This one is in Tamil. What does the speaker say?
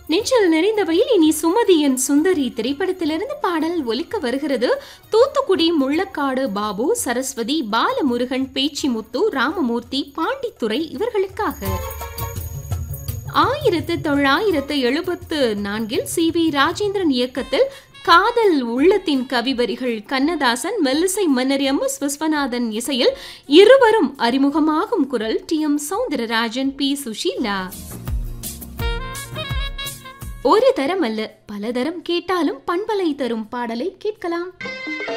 நெஞ்சில் நிறைந்தவையில் இனி சுமதியின் சுந்தரி திரைப்படத்திலிருந்து பாடல் ஒலிக்க வருகிறது. தூத்துக்குடி முள்ளக்காடு பாபு, சரஸ்வதி, பாலமுருகன், பேச்சிமுத்து, ராமமூர்த்தி, பாண்டித்துரை இவர்களுக்காக. 1974 சி.வி. ராஜேந்திரன் இயக்கத்தில் காதல் உள்ளத்தின் கவிவரிகள் கண்ணதாசன், மெல்லிசை மன்னர் எம்.எஸ். விஸ்வநாதன் இசையில் இருவரும் அறிமுகமாகும் குரல் டி.எம். சௌந்தரராஜன், பி. சுஷீலா. ஒரு தரம் அல்ல, பல தரம் கேட்டாலும் பண்பலை தரும் பாடலை கேட்கலாம்.